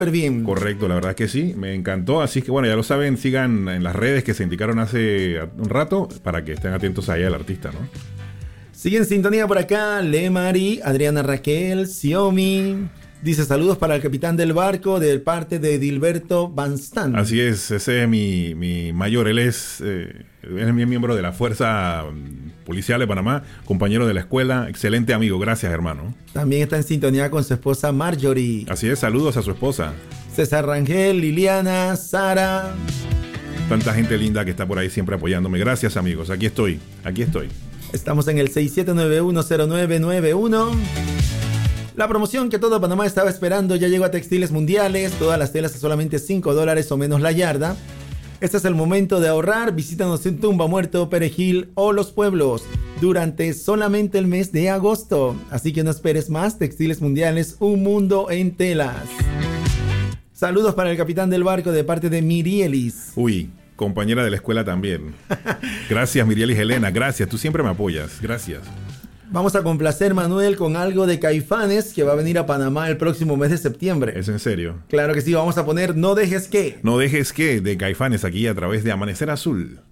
súper bien. Correcto, la verdad que sí, me encantó. Así que bueno, ya lo saben, sigan en las redes que se indicaron hace un rato para que estén atentos ahí al artista, ¿no? Sigue en sintonía por acá Lemari, Adriana Raquel, Xiomi. Dice saludos para el capitán del barco de parte de Dilberto Banstan. Así es, ese es mi mayor. Él es mi miembro de la Fuerza Policial de Panamá, compañero de la escuela, excelente amigo. Gracias, hermano. También está en sintonía con su esposa Marjorie. Así es, saludos a su esposa. César Rangel, Liliana, Sara. Tanta gente linda que está por ahí siempre apoyándome. Gracias, amigos. Aquí estoy. Estamos en el 67910991. La promoción que todo Panamá estaba esperando ya llegó a Textiles Mundiales. Todas las telas a solamente $5 o menos la yarda. Este es el momento de ahorrar. Visítanos en Tumba Muerto, Perejil o Los Pueblos durante solamente el mes de agosto. Así que no esperes más. Textiles Mundiales, un mundo en telas. Saludos para el capitán del barco de parte de Mirielis. Uy, compañera de la escuela también. Gracias, Mirielis Helena. Gracias, tú siempre me apoyas. Gracias. Vamos a complacer, Manuel, con algo de Caifanes, que va a venir a Panamá el próximo mes de septiembre. ¿Es en serio? Claro que sí, vamos a poner No Dejes Que. No Dejes Que, de Caifanes, aquí a través de Amanecer Azul.